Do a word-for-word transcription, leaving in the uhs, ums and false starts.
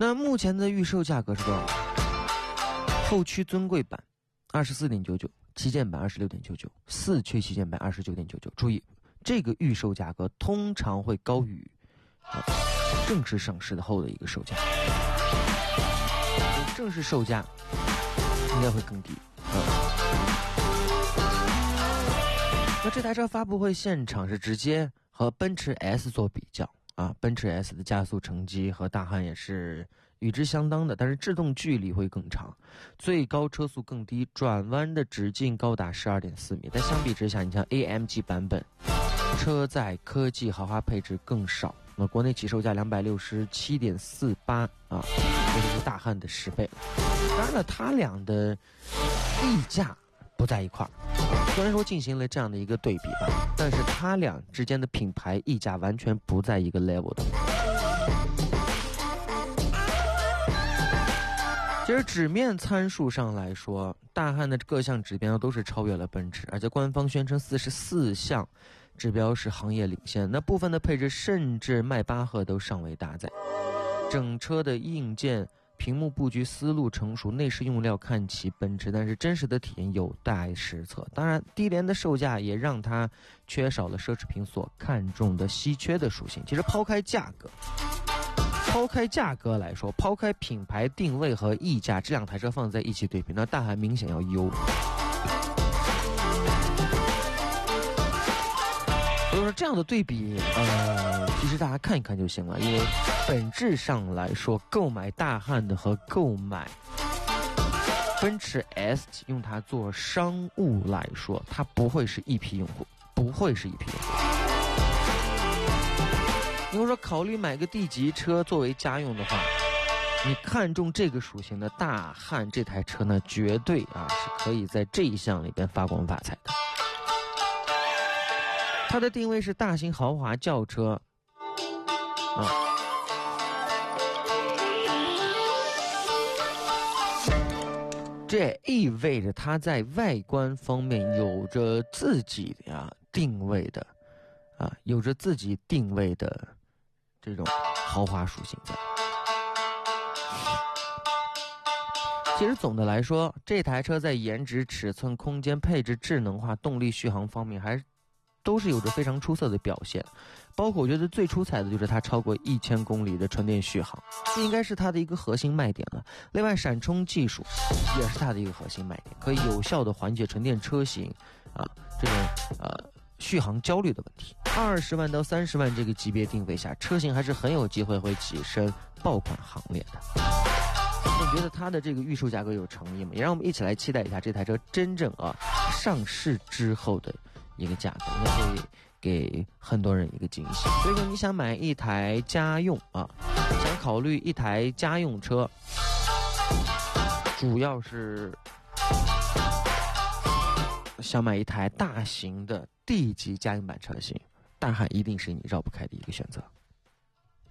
那目前的预售价格是多少？后驱尊贵版二十四点九九，旗舰版二十六点九九，四驱旗舰版二十九点九九。注意，这个预售价格通常会高于啊正式上市的后的一个售价。正式售价应该会更低。嗯，那这台车发布会现场是直接和奔驰 S 做比较啊，奔驰 S 的加速成绩和大汉也是与之相当的，但是制动距离会更长，最高车速更低，转弯的直径高达 十二点四米。但相比之下，你像 A M G 版本，车载科技豪华配置更少，那国内起售价两百六十七点四八啊，这就是大汉的十倍了。当然了，它俩的溢价不在一块儿，虽然说进行了这样的一个对比吧，但是它俩之间的品牌溢价完全不在一个 level 的。其实纸面参数上来说，大汉的各项指标都是超越了奔驰，而且官方宣称四十四项指标是行业领先，那部分的配置甚至迈巴赫都尚未搭载。整车的硬件、屏幕布局思路成熟，内饰用料看齐奔驰，但是真实的体验有待实测。当然，低廉的售价也让它缺少了奢侈品所看重的稀缺的属性。其实抛开价格。抛开价格来说，抛开品牌定位和溢价，这两台车放在一起对比，那大汉明显要优。所以说这样的对比，呃，其实大家看一看就行了，因为本质上来说，购买大汉的和购买奔驰 S 用它做商务来说，它不会是一批用户，不会是一批用户。如果说考虑买个 D 级车作为家用的话，你看中这个属性的大汉这台车呢，绝对啊是可以在这一项里边发光发财的。它的定位是大型豪华轿车啊，这也意味着它在外观方面有着自己的呀定位的啊，有着自己定位的这种豪华属性在。其实总的来说，这台车在颜值、尺寸、空间、配置、智能化、动力、续航方面还是都是有着非常出色的表现。包括我觉得最出彩的就是它超过一千公里的纯电续航，这应该是它的一个核心卖点了。另外，闪充技术也是它的一个核心卖点，可以有效的缓解纯电车型啊这种呃续航焦虑的问题。二十万到三十万这个级别定位下，车型还是很有机会会跻身爆款行列的。你觉得它的这个预售价格有诚意吗？也让我们一起来期待一下这台车真正啊上市之后的一个价格，应该会给很多人一个惊喜。所以说，你想买一台家用啊，想考虑一台家用车，主要是想买一台大型的 D 级家用版车型，大汉一定是你绕不开的一个选择。